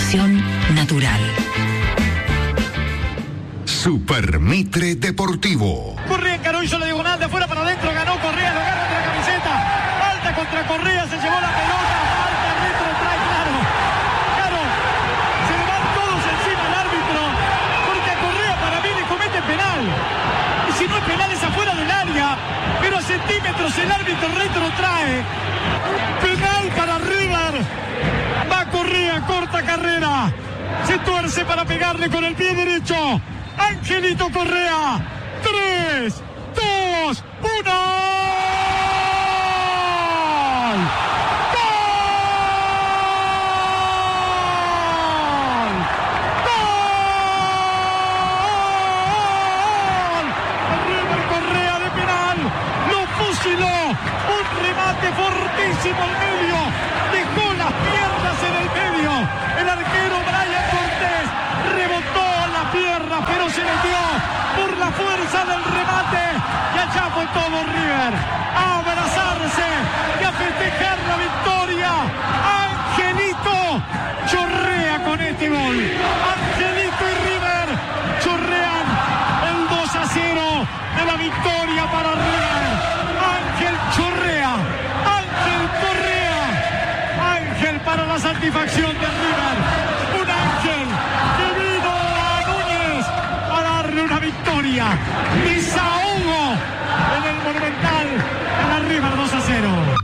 selección natural. Super Mitre Deportivo. Correa encaró, hizo la diagonal de afuera para adentro, ganó Correa, lo agarra de la camiseta. Falta contra Correa, se llevó la pelota. Falta, Retro trae, claro. Se le van todos encima al árbitro, porque a Correa para mí le comete penal. Y si no es penal es afuera del área, pero a centímetros el árbitro Retro trae. Penal para River. Va Correa, corta carrera. Se tuerce para pegarle con el pie derecho. Angelito Correa. 3, 2, 1. Fortísimo al medio, dejó las piernas en el medio, el arquero Brian Cortés rebotó la pierna pero se metió por la fuerza del remate y allá fue todo River a abrazarse y a festejar la victoria. Angelito chorrea con este gol, Angelito y River chorrean el 2-0 de la victoria para River. Ángel chorrea, Ángel Correa, Ángel para la satisfacción de River, un ángel que vino a Núñez a darle una victoria, desahogo en el Monumental para River 2-0.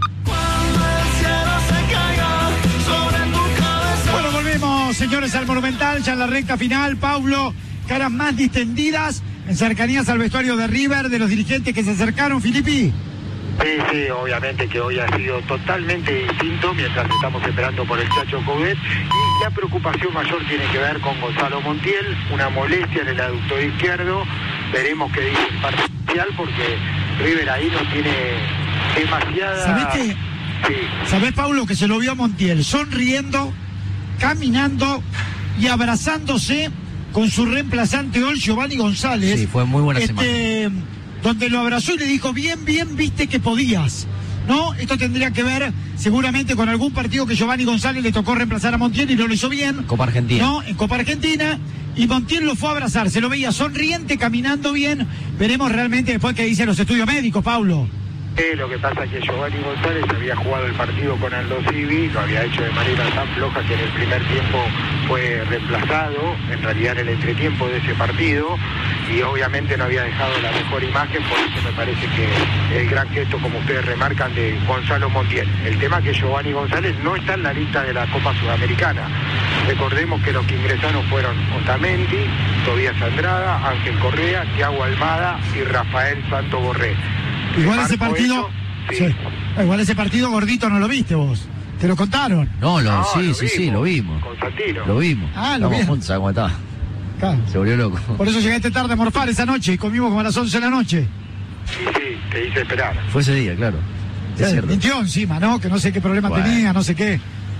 Bueno, volvemos señores al Monumental, ya en la recta final. Paulo, caras más distendidas en cercanías al vestuario de River, de los dirigentes que se acercaron, Filippi. Sí, obviamente que hoy ha sido totalmente distinto mientras estamos esperando por el Chacho Coudet, y la preocupación mayor tiene que ver con Gonzalo Montiel, una molestia en el aductor izquierdo. Veremos qué dice el parcial porque River ahí no tiene demasiada... ¿Sabés qué? Sí. ¿Sabés, Paulo, que se lo vio a Montiel sonriendo, caminando y abrazándose con su reemplazante hoy, Giovanni González? Sí, fue muy buena semana. Donde lo abrazó y le dijo, bien, viste que podías, ¿no? Esto tendría que ver seguramente con algún partido que Giovanni González le tocó reemplazar a Montiel y no lo hizo bien. Copa Argentina. ¿No? En Copa Argentina. Y Montiel lo fue a abrazar, se lo veía sonriente, caminando bien. Veremos realmente después qué dicen los estudios médicos, Paulo. Lo que pasa es que Giovanni González había jugado el partido con Aldo Civi, lo había hecho de manera tan floja que en el primer tiempo fue reemplazado, en realidad en el entretiempo de ese partido, y obviamente no había dejado la mejor imagen, por eso me parece que el gran gesto, como ustedes remarcan, de Gonzalo Montiel. El tema es que Giovanni González no está en la lista de la Copa Sudamericana. Recordemos que los que ingresaron fueron Otamendi, Tobías Andrada, Ángel Correa, Thiago Almada y Rafael Santo Borré. Igual ese partido, eso, sí. Igual ese partido gordito no lo viste vos, te lo contaron. Sí, lo vimos. Con Santino. Lo vimos. Lo vimos juntos, ¿sabes cómo estaba? Claro. Se volvió loco. Por eso llegaste tarde a morfar esa noche y comimos como a las 11 de la noche. Sí, te hice esperar. Fue ese día, claro. Es cierto. Mintió encima, ¿no? Que no sé qué problema tenía, no sé qué.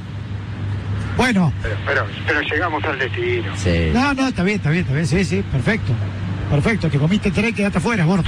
Bueno. Pero llegamos al destino. Sí. No, está bien, sí, perfecto, te comiste 3, quedaste afuera, gordo.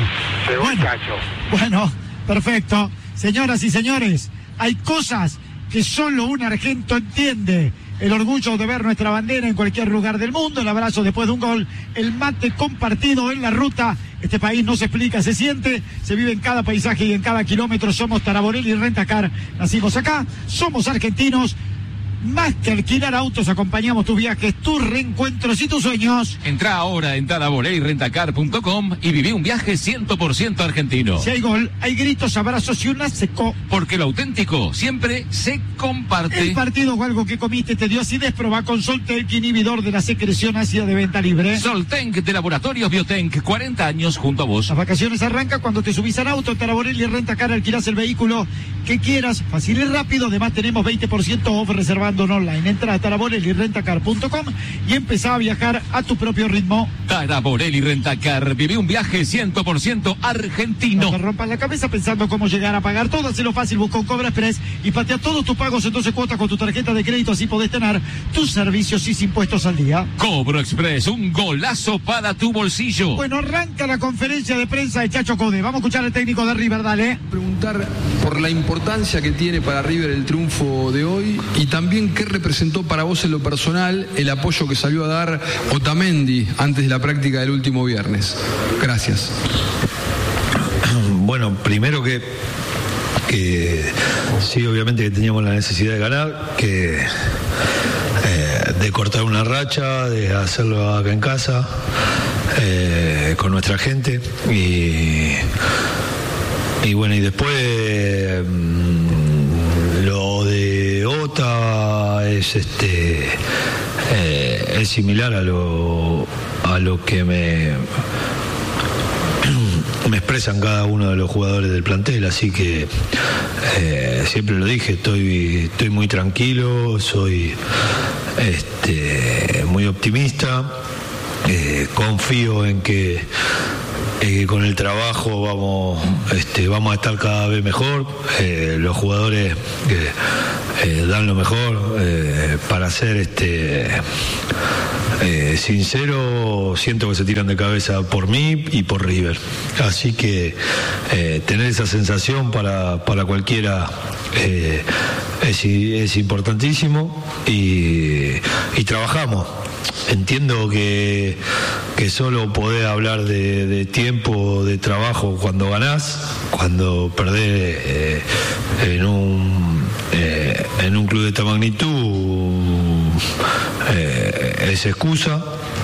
Bueno, perfecto. Señoras y señores, hay cosas que solo un argento entiende. El orgullo de ver nuestra bandera en cualquier lugar del mundo, el abrazo después de un gol, el mate compartido en la ruta. Este país no se explica, se siente, se vive en cada paisaje y en cada kilómetro. Somos Taraborelli Rentacar, nacimos acá, somos argentinos. Más que alquilar autos, acompañamos tus viajes, tus reencuentros y tus sueños. Entra ahora en taraborellirentacar.com y viví un viaje 100% argentino. Si hay gol, hay gritos, abrazos y una seco. Porque lo auténtico siempre se comparte. El partido o algo que comiste te dio acidez, probá con Soltenk, inhibidor de la secreción ácida de venta libre. Soltenk de Laboratorios Biotenk, 40 años junto a vos. Las vacaciones arrancan cuando te subís al auto. Taraborelli Rentacar, alquilás el vehículo que quieras, fácil y rápido. Además tenemos 20% off reservando online. Entra a taraborellirentacar.com y empezá a viajar a tu propio ritmo. Taraborelli Rentacar, viví un viaje 100% argentino. No te rompas la cabeza pensando cómo llegar a pagar todo. Hazlo fácil, busca un Cobra Express y patea todos tus pagos en 12 cuotas con tu tarjeta de crédito. Así podés tener tus servicios y sin impuestos al día. Cobro Express, un golazo para tu bolsillo. Bueno, arranca la conferencia de prensa de Chacho Coudet. Vamos a escuchar al técnico de River, dale. Preguntar por la importancia que tiene para River el triunfo de hoy y también también qué representó para vos en lo personal el apoyo que salió a dar Otamendi antes de la práctica del último viernes. Gracias. Bueno, primero que sí, obviamente que teníamos la necesidad de ganar, de cortar una racha, de hacerlo acá en casa, con nuestra gente, y bueno, y después lo de Ota es similar a lo que me expresan cada uno de los jugadores del plantel, así que siempre lo dije, estoy muy tranquilo, soy muy optimista, confío en que con el trabajo vamos a estar cada vez mejor, los jugadores dan lo mejor, para ser sincero, siento que se tiran de cabeza por mí y por River, así que tener esa sensación para cualquiera es importantísimo, y trabajamos. Entiendo que solo podés hablar de tiempo de trabajo cuando ganás, cuando perdés en un club de esta magnitud es excusa,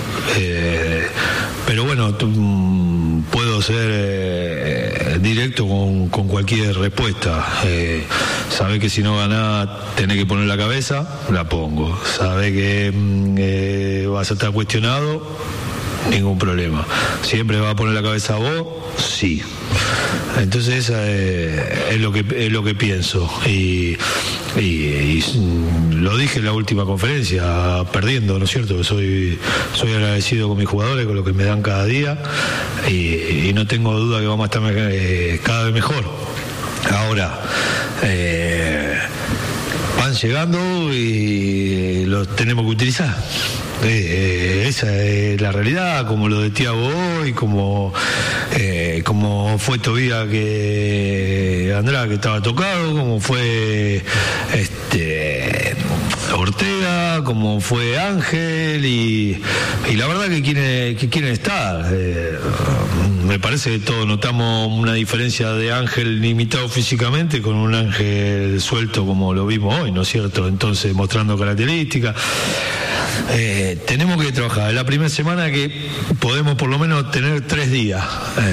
pero bueno, puedo ser directo con cualquier respuesta. Sabés que si no ganás tenés que poner la cabeza, la pongo. Sabés que vas a estar cuestionado, ningún problema. ¿Siempre vas a poner la cabeza a vos? Sí. Entonces esa es lo que pienso, y lo dije en la última conferencia, perdiendo, ¿no es cierto? Soy agradecido con mis jugadores, con lo que me dan cada día, y no tengo duda que vamos a estar cada vez mejor. Ahora van llegando y los tenemos que utilizar. Esa es la realidad, como lo de Thiago hoy, como fue Tobía que Andrade, que estaba tocado, como fue Ortega, como fue Ángel, y la verdad que quieren estar. Me parece que todos notamos una diferencia de Ángel limitado físicamente con un Ángel suelto como lo vimos hoy, ¿no es cierto? Entonces, mostrando características. Tenemos que trabajar. Es la primera semana que podemos por lo menos tener 3 días,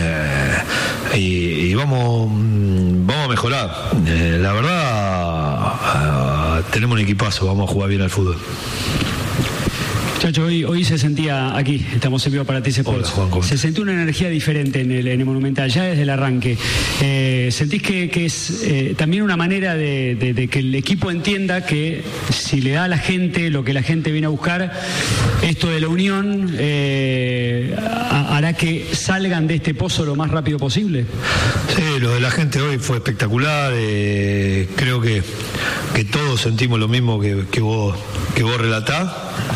y vamos a mejorar. La verdad, tenemos un equipazo, vamos a jugar bien al fútbol. Chacho, hoy se sentía aquí, estamos en vivo para TC Sports. Se sentía una energía diferente en el Monumental, ya desde el arranque. ¿Sentís que es también una manera de que el equipo entienda que si le da a la gente lo que la gente viene a buscar, esto de la unión hará que salgan de este pozo lo más rápido posible? Sí, lo de la gente hoy fue espectacular. Creo que todos sentimos lo mismo que vos relatás.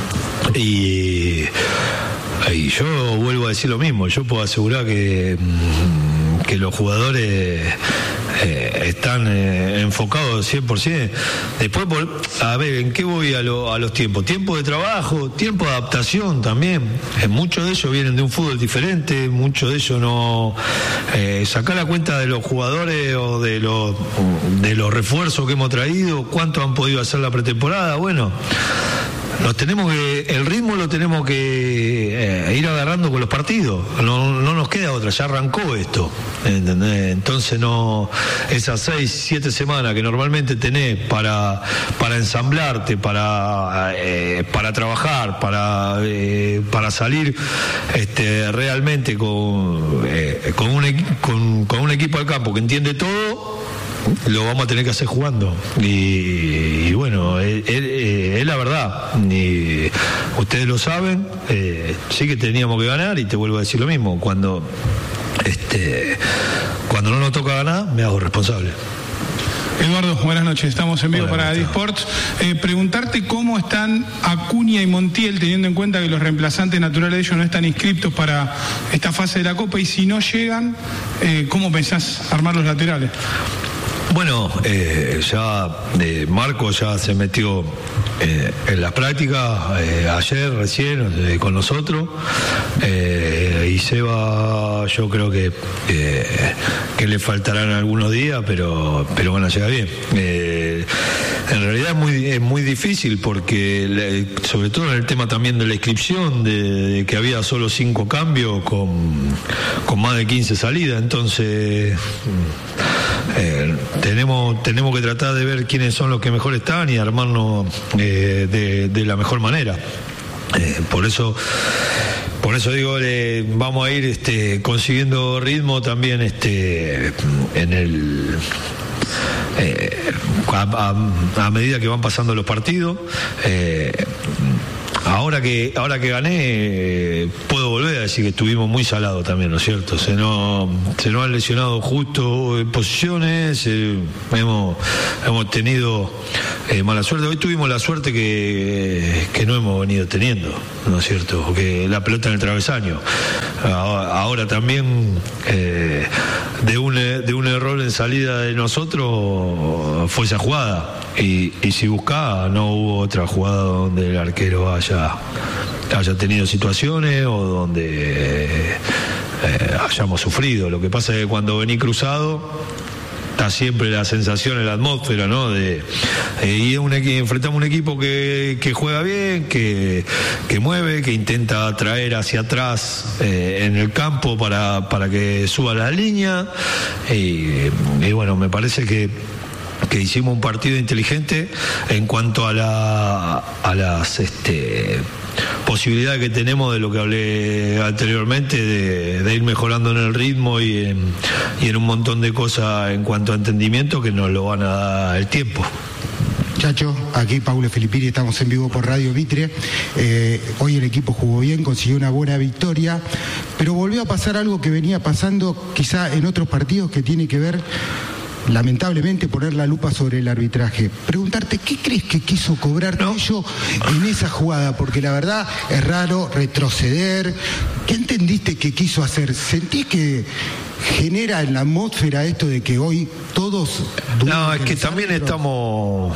Y yo vuelvo a decir lo mismo, yo puedo asegurar que los jugadores están enfocados 100%. Después, a ver, ¿en qué voy a los tiempos? Tiempo de trabajo, tiempo de adaptación también. Muchos de ellos vienen de un fútbol diferente, muchos de ellos no... sacar la cuenta de los jugadores o de los refuerzos que hemos traído, cuánto han podido hacer la pretemporada, bueno... el ritmo lo tenemos que ir agarrando con los partidos, no nos queda otra, ya arrancó esto, ¿entendés? Entonces esas 6-7 semanas que normalmente tenés para ensamblarte, para trabajar, para salir realmente con un equipo al campo que entiende todo, lo vamos a tener que hacer jugando, y bueno, es la verdad, y ustedes lo saben. Sí que teníamos que ganar, y te vuelvo a decir lo mismo, cuando no nos toca ganar, me hago responsable. Eduardo, buenas noches, estamos en vivo para D-Sports. Preguntarte cómo están Acuña y Montiel, teniendo en cuenta que los reemplazantes naturales de ellos no están inscriptos para esta fase de la Copa, y si no llegan, ¿cómo pensás armar los laterales? Bueno, ya Marco ya se metió en las prácticas ayer recién con nosotros, y Seba yo creo que le faltarán algunos días, pero van a llegar bien. En realidad es muy difícil porque sobre todo en el tema también de la inscripción, de que había solo 5 cambios con más de 15 salidas, entonces tenemos que tratar de ver quiénes son los que mejor están y armarnos de la mejor manera. Por eso digo, vamos a ir consiguiendo ritmo también en el a medida que van pasando los partidos. Ahora que gané, puedo volver a decir que estuvimos muy salados también, ¿no es cierto? Se nos han lesionado justo en posiciones, hemos tenido mala suerte. Hoy tuvimos la suerte que no hemos venido teniendo, ¿no es cierto? Porque la pelota en el travesaño. Ahora también de un error en salida de nosotros fue esa jugada. Y si buscaba, no hubo otra jugada donde el arquero haya tenido situaciones o donde hayamos sufrido. Lo que pasa es que cuando vení cruzado está siempre la sensación en la atmósfera, ¿no? Y enfrentamos un equipo que juega bien, que mueve, que intenta atraer hacia atrás en el campo para que suba la línea. Y bueno, me parece que hicimos un partido inteligente en cuanto a las posibilidades que tenemos de lo que hablé anteriormente, de ir mejorando en el ritmo y en un montón de cosas en cuanto a entendimiento que nos lo van a dar el tiempo. Chacho, aquí Paulo Filippini, estamos en vivo por Radio Mitre. Hoy el equipo jugó bien, consiguió una buena victoria, pero volvió a pasar algo que venía pasando quizá en otros partidos, que tiene que ver, lamentablemente, poner la lupa sobre el arbitraje. Preguntarte, ¿qué crees que quiso cobrar Tello en esa jugada? Porque la verdad es raro retroceder. ¿Qué entendiste que quiso hacer? ¿Sentís que genera en la atmósfera esto de que hoy todos... No, es que también estamos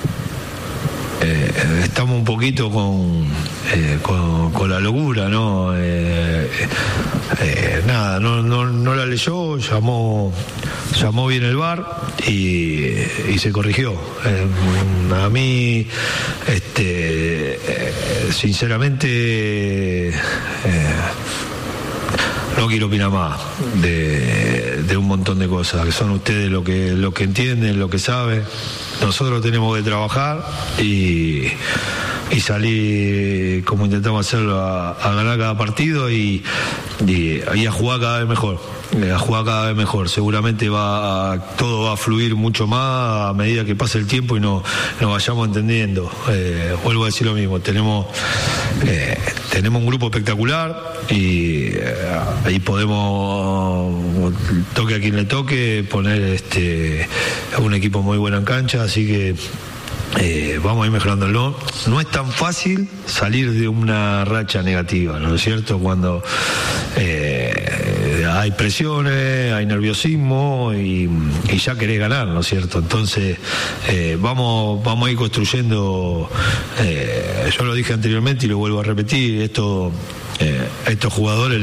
un poquito con la locura, ¿no? Nada, no la leyó, llamó bien el VAR y se corrigió. A mí, sinceramente, no quiero opinar más de un montón de cosas, que son ustedes lo que entienden, lo que saben. Nosotros tenemos que trabajar y salir como intentamos hacerlo, a ganar cada partido y a jugar cada vez mejor. Seguramente todo va a fluir mucho más a medida que pase el tiempo y nos vayamos entendiendo. Vuelvo a decir lo mismo, tenemos un grupo espectacular y ahí podemos, toque a quien le toque, poner un equipo muy bueno en cancha, así que vamos a ir mejorándolo. No es tan fácil salir de una racha negativa, ¿no es cierto? Cuando hay presiones, hay nerviosismo y ya querés ganar, ¿no es cierto? Entonces vamos a ir construyendo. Yo lo dije anteriormente y lo vuelvo a repetir, estos jugadores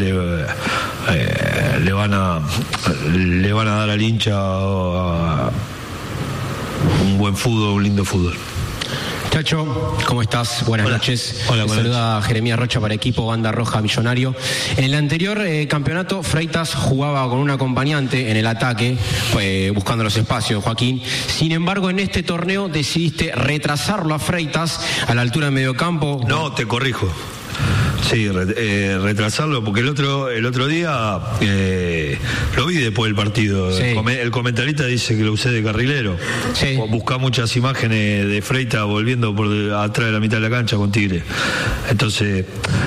le van a dar al hincha un buen fútbol, un lindo fútbol. Chacho, ¿cómo estás? Buenas noches. Hola, buenas Saluda a Jeremías Rocha para equipo Banda Roja Millonario. En el anterior campeonato, Freitas jugaba con un acompañante en el ataque, buscando los espacios, Joaquín. Sin embargo, en este torneo decidiste retrasarlo a Freitas a la altura del mediocampo. No, te corrijo. Sí, retrasarlo, porque el otro día lo vi después del partido. Sí. El comentarista dice que lo usé de carrilero. Sí. Busca muchas imágenes de Freitas volviendo por atrás de la mitad de la cancha con Tigre. Entonces,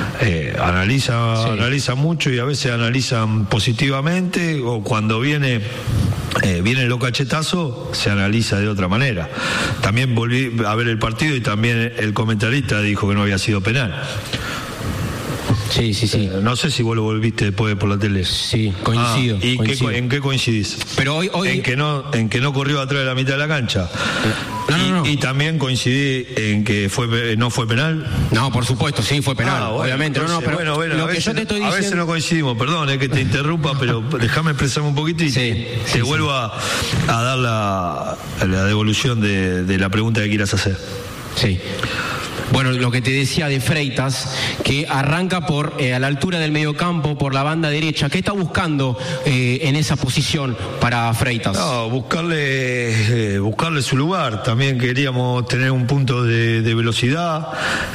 analiza mucho y a veces analizan positivamente, o cuando viene los cachetazos, se analiza de otra manera. También volví a ver el partido y también el comentarista dijo que no había sido penal. Sí. No sé si vos lo volviste después por la tele. Sí, coincido. ¿Y coincido. ¿en qué coincidís? Pero hoy... En que no corrió atrás de la mitad de la cancha. No. Y también coincidí en que no fue penal. No, por supuesto, sí, fue penal, obviamente. Entonces, pero lo que yo te estoy diciendo... A veces no coincidimos, perdón, es que te interrumpa, pero déjame expresarme un poquito y te vuelvo a dar la devolución de la pregunta que quieras hacer. Sí. Bueno, lo que te decía de Freitas, que arranca a la altura del mediocampo, por la banda derecha. ¿Qué está buscando en esa posición para Freitas? No, buscarle su lugar. También queríamos tener un punto de velocidad.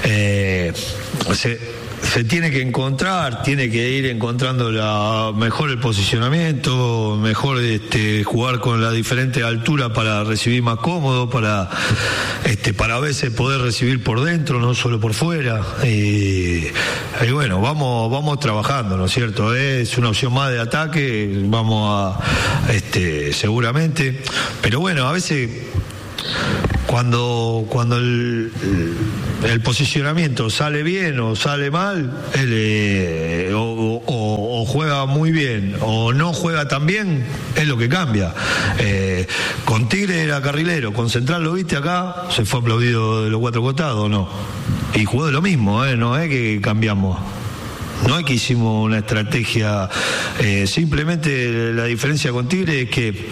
Se tiene que encontrar, tiene que ir encontrando mejor el posicionamiento, mejor jugar con la diferente altura para recibir más cómodo, para a veces poder recibir por dentro, no solo por fuera. Y bueno, vamos trabajando, ¿no es cierto? Es una opción más de ataque, vamos seguramente. Pero bueno, a veces cuando el posicionamiento sale bien o sale mal, o juega muy bien o no juega tan bien, es lo que cambia. Con Tigre era carrilero, con Central lo viste acá, se fue aplaudido de los cuatro costados, ¿no? Y jugó de lo mismo, no es que cambiamos. No es que hicimos una estrategia, simplemente la diferencia con Tigre es que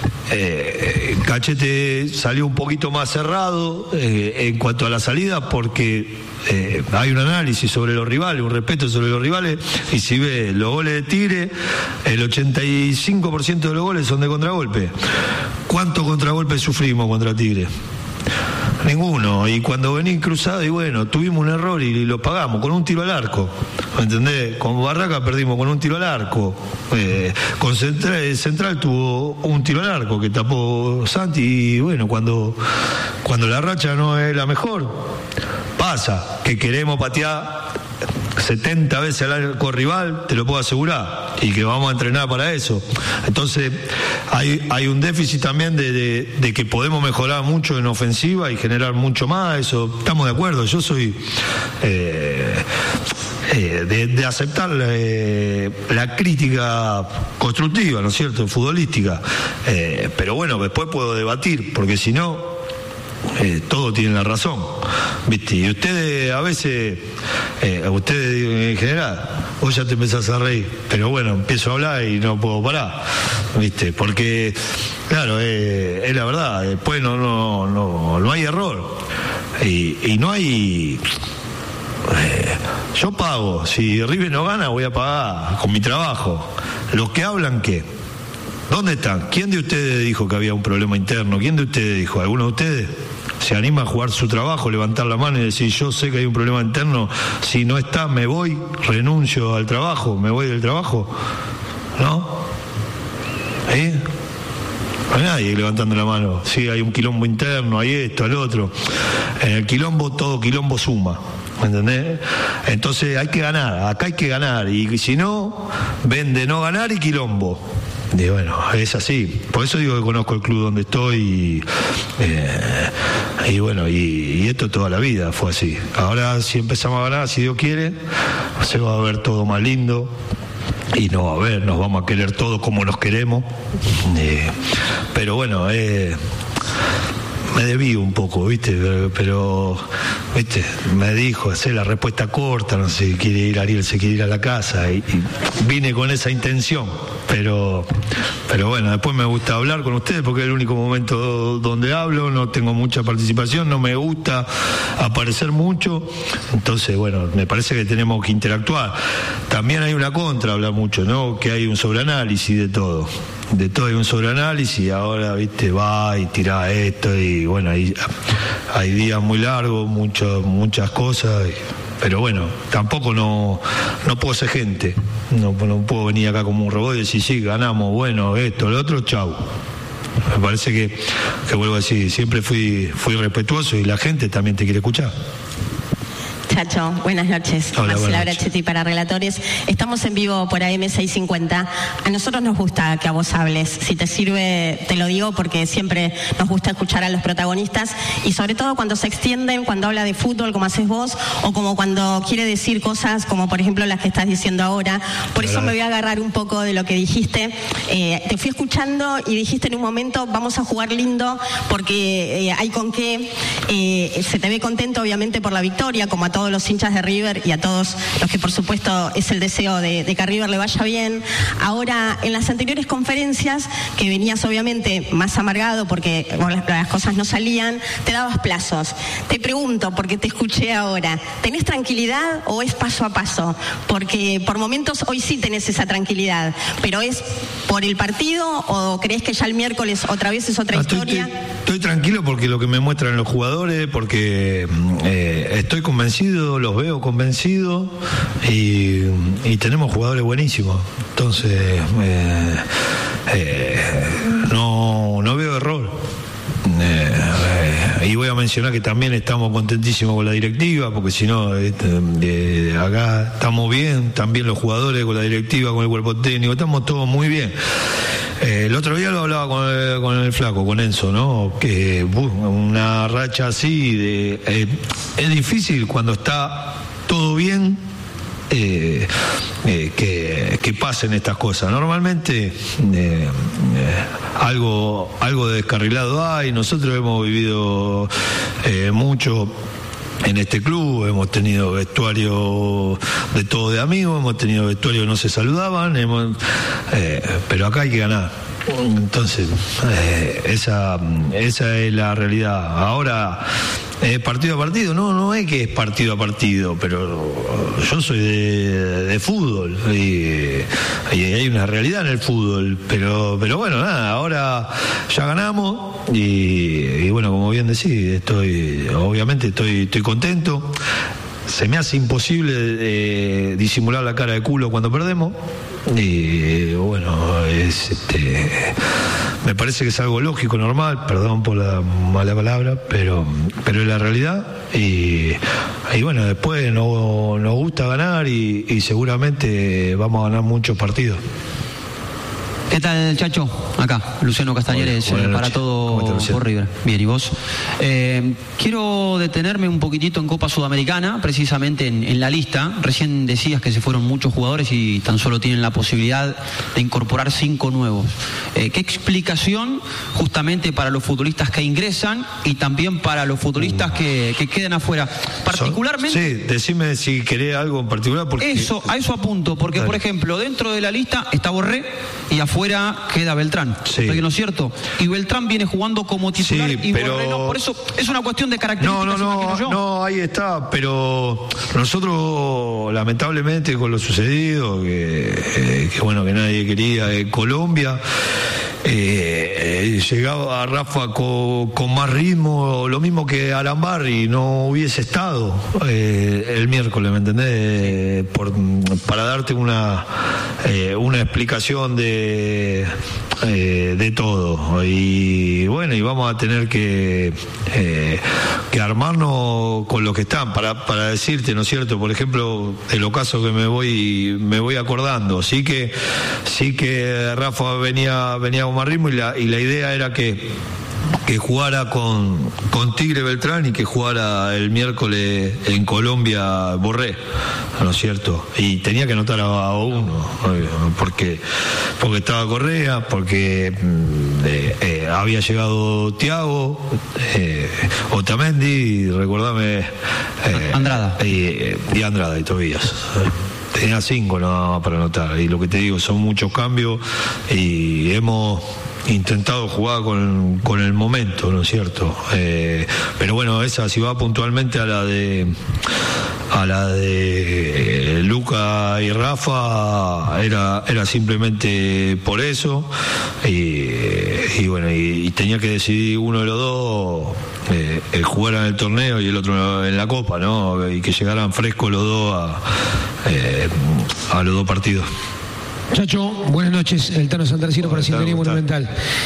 Cachete salió un poquito más cerrado en cuanto a la salida, porque hay un análisis sobre los rivales, un respeto sobre los rivales, y si ve los goles de Tigre, el 85% de los goles son de contragolpe. ¿Cuántos contragolpes sufrimos contra Tigre? Ninguno. Y cuando vení cruzado, y bueno, tuvimos un error y lo pagamos con un tiro al arco, ¿me entendés? Con Barraca perdimos con un tiro al arco, con Central tuvo un tiro al arco que tapó Santi, y bueno, cuando la racha no es la mejor, pasa que queremos patear 70 veces al arco rival, te lo puedo asegurar, y que vamos a entrenar para eso. Entonces hay un déficit también de que podemos mejorar mucho en ofensiva y generar mucho más, eso estamos de acuerdo. Yo soy de aceptar la crítica constructiva, ¿no es cierto?, futbolística, pero bueno, después puedo debatir, porque si no, todos tienen la razón, ¿viste? Y ustedes a veces, ustedes en general, vos ya te empezás a reír, pero bueno, empiezo a hablar y no puedo parar, ¿viste? Porque, claro, es la verdad, después no hay error, y no hay... yo pago, si River no gana voy a pagar con mi trabajo. Los que hablan, ¿qué? ¿Dónde están? ¿Quién de ustedes dijo que había un problema interno? ¿Quién de ustedes dijo? ¿Alguno de ustedes se anima a jugar su trabajo, levantar la mano y decir, yo sé que hay un problema interno, si no está me voy, renuncio al trabajo, me voy del trabajo? ¿No? No hay nadie levantando la mano. Sí, hay un quilombo interno, hay esto, el otro. En el quilombo, todo quilombo suma, ¿me entendés? Entonces hay que ganar, acá hay que ganar, y si no, vende no ganar y quilombo. Y bueno, es así. Por eso digo que conozco el club donde estoy, y bueno, y esto toda la vida fue así. Ahora, si empezamos a ganar, si Dios quiere, se va a ver todo más lindo, y nos vamos a querer todos como nos queremos, pero bueno, me desvío un poco, ¿viste? Pero ¿viste? Me dijo, hacer la respuesta corta, no sé, quiere ir Ariel, se quiere ir a la casa, y vine con esa intención, pero bueno, después me gusta hablar con ustedes porque es el único momento donde hablo, no tengo mucha participación, no me gusta aparecer mucho, entonces bueno, me parece que tenemos que interactuar. También hay una contra, habla mucho, ¿no? Que hay un sobreanálisis de todo hay un sobreanálisis, ahora, viste, va y tira esto, y bueno, hay días muy largos, muchas cosas, pero bueno, tampoco no puedo ser gente, no puedo venir acá como un robot y decir, sí, ganamos, bueno, esto, lo otro, chau. Me parece que vuelvo a decir, siempre fui respetuoso, y la gente también te quiere escuchar. Chacho, buenas noches. Hola, Marcela buenas Brachetti para Relatores. Estamos en vivo por AM650. A nosotros nos gusta que a vos hables. Si te sirve, te lo digo porque siempre nos gusta escuchar a los protagonistas y sobre todo cuando se extienden, cuando habla de fútbol como haces vos o como cuando quiere decir cosas como por ejemplo las que estás diciendo ahora. Por eso me voy a agarrar un poco de lo que dijiste. Te fui escuchando y dijiste en un momento vamos a jugar lindo porque hay con qué. Se te ve contento obviamente por la victoria, como a todos los hinchas de River y a todos los que por supuesto es el deseo de que a River le vaya bien. Ahora, en las anteriores conferencias, que venías obviamente más amargado porque las cosas no salían, te dabas plazos. Te pregunto, porque te escuché ahora, ¿tenés tranquilidad o es paso a paso? Porque por momentos hoy sí tenés esa tranquilidad, pero ¿es por el partido o crees que ya el miércoles otra vez es otra historia? Estoy tranquilo porque lo que me muestran los jugadores, porque estoy convencido, los veo convencidos y tenemos jugadores buenísimos. Entonces, no veo error. Y voy a mencionar que también estamos contentísimos con la directiva, porque si no, acá estamos bien, también los jugadores con la directiva, con el cuerpo técnico, estamos todos muy bien. El otro día lo hablaba con el flaco, con Enzo, ¿no? Que una racha así es difícil cuando está todo bien. Que pasen estas cosas. Normalmente algo de descarrilado hay. Nosotros hemos vivido mucho en este club, hemos tenido vestuario de todo de amigos, hemos tenido vestuario que no se saludaban, pero acá hay que ganar. Entonces, esa es la realidad. Ahora, partido a partido, no es que es partido a partido, pero yo soy de fútbol y hay una realidad en el fútbol, pero bueno, nada, ahora ya ganamos y bueno, como bien decís, obviamente estoy contento. Se me hace imposible disimular la cara de culo cuando perdemos y bueno, me parece que es algo lógico, normal, perdón por la mala palabra, pero es la realidad y bueno, después nos gusta ganar y seguramente vamos a ganar muchos partidos. ¿Qué tal, Chacho? Acá, Luciano Castañeres, para todo por River. Bien, ¿y vos? Quiero detenerme un poquitito en Copa Sudamericana, precisamente en la lista. Recién decías que se fueron muchos jugadores y tan solo tienen la posibilidad de incorporar 5 nuevos. ¿Qué explicación justamente para los futbolistas que ingresan y también para los futbolistas que quedan afuera? Particularmente... Sí, decime si querés algo en particular. Porque... A eso apunto, porque por ejemplo, dentro de la lista está Borré y afuera queda Beltrán. Sí. ¿No es cierto? Y Beltrán viene jugando como titular y Borré no. Por eso es una cuestión de características. No, ahí está, pero nosotros lamentablemente con lo sucedido, que bueno, que nadie quería en Colombia, llegaba a Rafa con más ritmo, lo mismo que Arambarri, no hubiese estado el miércoles, ¿me entendés? Para darte una explicación de todo. Y bueno, y vamos a tener que armarnos con lo que están para decirte, ¿no es cierto? Por ejemplo, el ocaso que me voy acordando, sí que Rafa venía con más ritmo y la idea era que jugara con Tigre Beltrán y que jugara el miércoles en Colombia Borré, ¿no es cierto? Y tenía que anotar a uno, porque estaba Correa, porque había llegado Thiago, Otamendi, recordame, Andrada y Andrada y Tobías. Tenía 5 no para anotar, y lo que te digo, son muchos cambios y hemos intentado jugar con el momento, ¿no es cierto? Pero bueno, esa, si va puntualmente a la de Luca y Rafa, era simplemente por eso y bueno, y tenía que decidir uno de los dos, jugar en el torneo y el otro en la Copa, ¿no? Y que llegaran frescos los dos a los dos partidos. Chacho, buenas noches. El Tano Santarciero para Sintonía Monumental.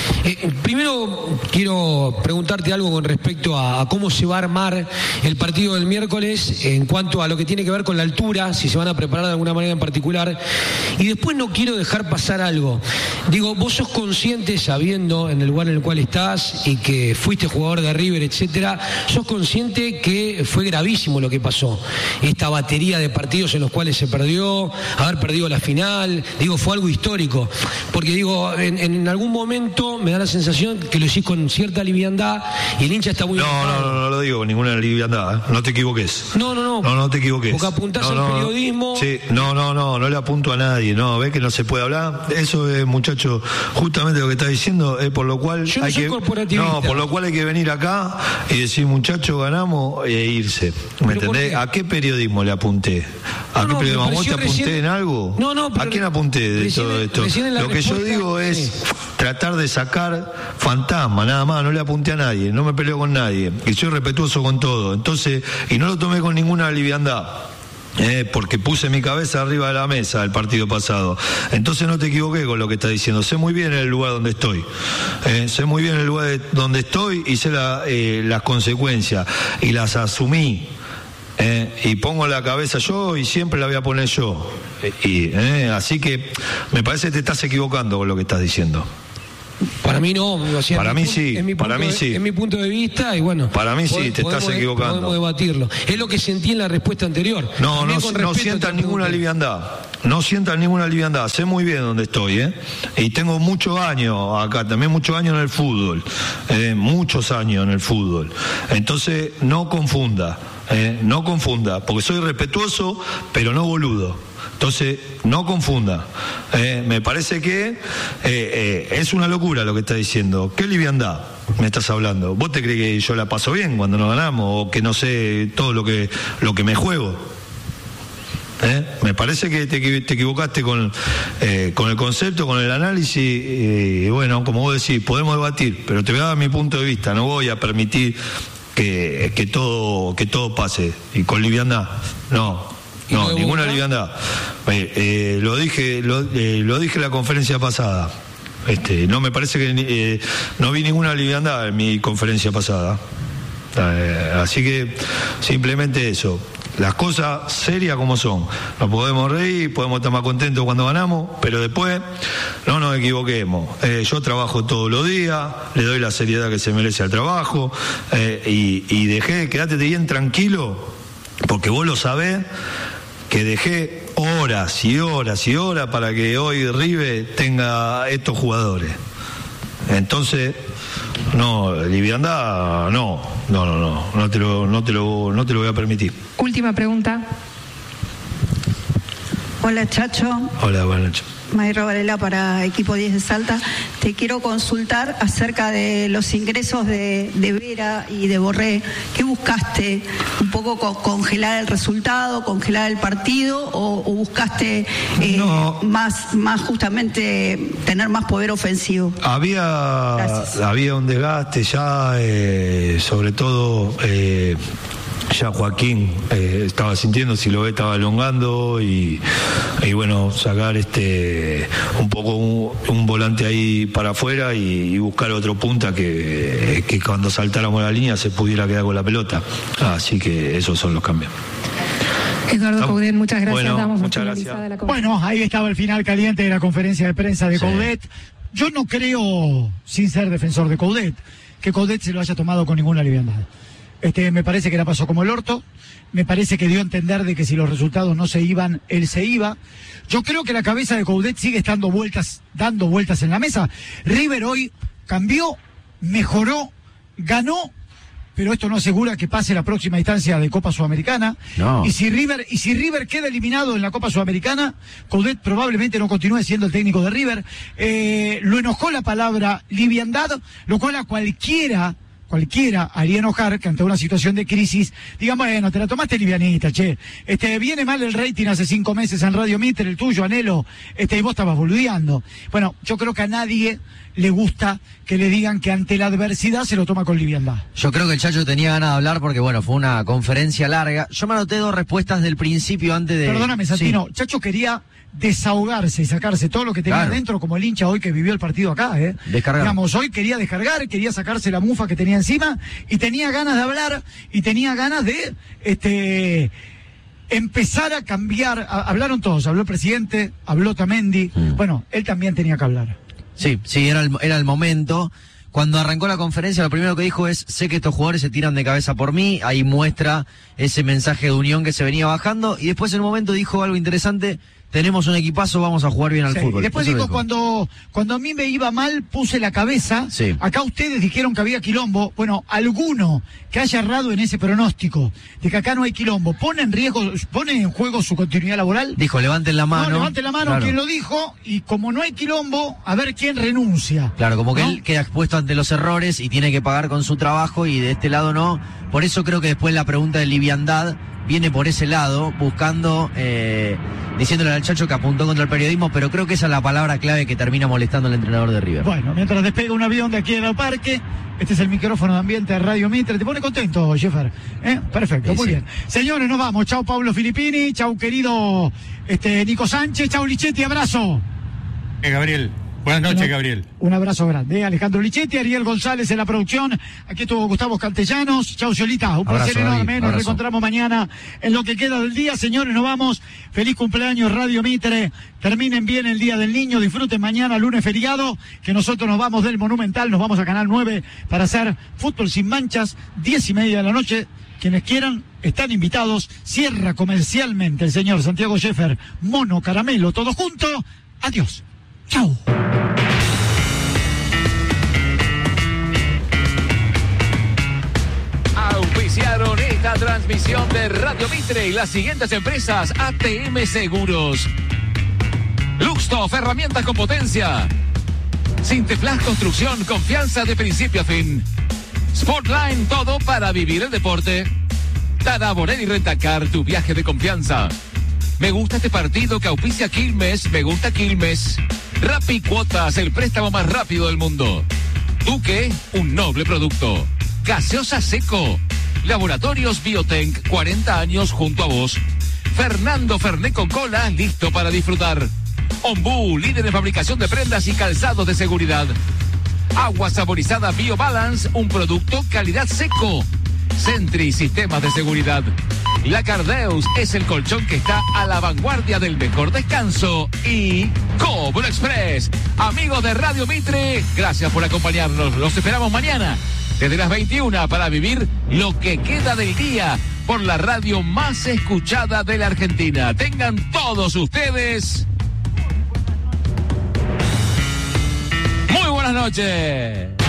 Primero quiero preguntarte algo con respecto a cómo se va a armar el partido del miércoles en cuanto a lo que tiene que ver con la altura, si se van a preparar de alguna manera en particular. Y después no quiero dejar pasar algo. Digo, vos sos consciente, sabiendo en el lugar en el cual estás y que fuiste jugador de River, etcétera, sos consciente que fue gravísimo lo que pasó. Esta batería de partidos en los cuales se perdió, haber perdido la final, digo, fue algo histórico, porque digo, en algún momento me da la sensación que lo hicís con cierta liviandad y el hincha está muy enojado. No lo digo con ninguna liviandad, no te equivoques. No te equivoques. Porque apuntás al periodismo. Sí, no le apunto a nadie, ves que no se puede hablar. Eso es, muchacho, justamente lo que está diciendo, es por lo cual yo no soy corporativista. por lo cual hay que venir acá y decir, muchacho, ganamos, e irse. ¿Me entendés? ¿A qué periodismo le apunté? ¿A qué periodismo? ¿Vos te apunté en algo? ¿A quién apunté de todo esto? Lo que yo digo es tratar de sacar fantasma, nada más, no le apunté a nadie, no me peleo con nadie, y soy respetuoso con todo. Entonces, y no lo tomé con ninguna liviandad. Porque puse mi cabeza arriba de la mesa el partido pasado. Entonces no te equivoqué con lo que estás diciendo. Sé muy bien el lugar donde estoy. Sé muy bien el lugar donde estoy y sé las consecuencias. Y las asumí. Y pongo la cabeza yo y siempre la voy a poner yo. Así que me parece que te estás equivocando con lo que estás diciendo. Para mí no, para mí sí, es mi punto de vista y bueno. Para mí sí, te estás equivocando. Podemos debatirlo. Es lo que sentí en la respuesta anterior. No sientas ninguna liviandad. No sientas ninguna liviandad. Sé muy bien dónde estoy, y tengo muchos años acá, también muchos años en el fútbol, muchos años en el fútbol. Entonces no confunda, porque soy respetuoso, pero no boludo. Entonces, no confunda. Me parece que es una locura lo que está diciendo. ¿Qué liviandad me estás hablando? ¿Vos te crees que yo la paso bien cuando nos ganamos o que no sé todo lo que me juego? Me parece que te equivocaste con el concepto, con el análisis, y bueno, como vos decís, podemos debatir, pero te voy a dar mi punto de vista. No voy a permitir que todo pase. Y con liviandad, no, ninguna liviandad. Lo dije en la conferencia pasada. No me parece que no vi ninguna liviandad en mi conferencia pasada. Así que simplemente eso. Las cosas serias como son. Nos podemos reír, podemos estar más contentos cuando ganamos, pero después no nos equivoquemos. Yo trabajo todos los días, le doy la seriedad que se merece al trabajo, y quédate bien tranquilo, porque vos lo sabés, que dejé horas y horas y horas para que hoy River tenga estos jugadores. Entonces, liviandad, no te lo voy a permitir. Última pregunta. Hola, Chacho. Hola, buenas noches. Mayra Varela para Equipo 10 de Salta. Te quiero consultar acerca de los ingresos de Vera y de Borré. ¿Qué buscaste? ¿Un poco congelar el resultado, congelar el partido o buscaste más justamente tener más poder ofensivo? Había un desgaste ya, sobre todo ya Joaquín estaba sintiendo, si lo ve estaba elongando y bueno, sacar un poco un volante ahí para afuera y buscar otro punta que cuando saltáramos la línea se pudiera quedar con la pelota. Así que esos son los cambios. Eduardo Coudet, muchas gracias. Bueno, damos muchas gracias. Bueno, ahí estaba el final caliente de la conferencia de prensa de Coudet. Yo no creo, sin ser defensor de Coudet, que Coudet se lo haya tomado con ninguna liviandad. Me parece que la pasó como el orto, me parece que dio a entender de que si los resultados no se iban, él se iba. Yo creo que la cabeza de Coudet sigue dando vueltas en la mesa. River hoy cambió, mejoró, ganó, pero esto no asegura que pase la próxima instancia de Copa Sudamericana. No. Y si River queda eliminado en la Copa Sudamericana, Coudet probablemente no continúe siendo el técnico de River. Lo enojó la palabra liviandad, lo cual a cualquiera cualquiera haría enojar que ante una situación de crisis, digamos, bueno, te la tomaste livianita, che. Viene mal el rating hace 5 meses en Radio Mitre, el tuyo, Anhelo, y vos estabas boludeando. Bueno, yo creo que a nadie le gusta que le digan que ante la adversidad se lo toma con liviandad. Yo creo que el Chacho tenía ganas de hablar porque, bueno, fue una conferencia larga. Yo me anoté 2 respuestas del principio antes de... Perdóname, Santino, sí. Chacho quería desahogarse y sacarse todo lo que tenía dentro, como el hincha hoy que vivió el partido acá, Descargar. Digamos, hoy quería descargar, quería sacarse la mufa que tenía encima y tenía ganas de hablar y tenía ganas de empezar a cambiar. Hablaron todos, habló el presidente, habló Otamendi. Bueno, él también tenía que hablar. Sí, era el momento. Cuando arrancó la conferencia, lo primero que dijo es: sé que estos jugadores se tiran de cabeza por mí. Ahí muestra ese mensaje de unión que se venía bajando. Y después en un momento dijo algo interesante: tenemos un equipazo, vamos a jugar bien al fútbol. Después dijo, cuando a mí me iba mal, puse la cabeza. Sí. Acá ustedes dijeron que había quilombo. Bueno, alguno que haya errado en ese pronóstico de que acá no hay quilombo, ¿pone en juego su continuidad laboral? Dijo, levanten la mano. No, levanten la mano, claro. Quien lo dijo, y como no hay quilombo, a ver quién renuncia. Claro, como que él queda expuesto ante los errores y tiene que pagar con su trabajo, y de este lado no. Por eso creo que después la pregunta de liviandad viene por ese lado, buscando, diciéndole al Chacho que apuntó contra el periodismo, pero creo que esa es la palabra clave que termina molestando al entrenador de River. Bueno, mientras despega un avión de aquí en el parque, este es el micrófono de ambiente de Radio Mitre. ¿Te pone contento, Jeffer? Perfecto, Sí, muy sí. bien. Señores, nos vamos. Chau, Pablo Filippini. Chau, querido Nico Sánchez. Chau, Lichetti. Abrazo. Gabriel. Buenas noches, Gabriel. Un abrazo grande. Alejandro Lichetti, Ariel González en la producción. Aquí estuvo Gustavo Castellanos. Chau, Ciolita. Un placer enorme. Nos reencontramos mañana en lo que queda del día. Señores, nos vamos. Feliz cumpleaños, Radio Mitre. Terminen bien el Día del Niño. Disfruten mañana, lunes feriado, que nosotros nos vamos del Monumental. Nos vamos a Canal 9 para hacer Fútbol Sin Manchas. 10:30 de la noche. Quienes quieran están invitados. Cierra comercialmente el señor Santiago Jeffer. Mono Caramelo. Todo junto. Adiós. Chau. Auspiciaron esta transmisión de Radio Mitre y las siguientes empresas: ATM Seguros, Luxtoff, herramientas con potencia, Sinteflas Construcción, confianza de principio a fin, Sportline, todo para vivir el deporte, Dada Borelli Rentacar, tu viaje de confianza. Me gusta este partido que auspicia Quilmes, me gusta Quilmes. Rappi Cuotas, el préstamo más rápido del mundo. Duque, un noble producto. Gaseosa Seco. Laboratorios Biotenc, 40 años junto a vos. Fernando Fernet con cola, listo para disfrutar. Ombú, líder en fabricación de prendas y calzados de seguridad. Agua saborizada BioBalance, un producto calidad Seco. Sentry, sistemas de seguridad. La Cardeus es el colchón que está a la vanguardia del mejor descanso. Y Cobro Express. Amigos de Radio Mitre, gracias por acompañarnos. Los esperamos mañana desde las 21 para vivir lo que queda del día por la radio más escuchada de la Argentina. Tengan todos ustedes muy buenas noches.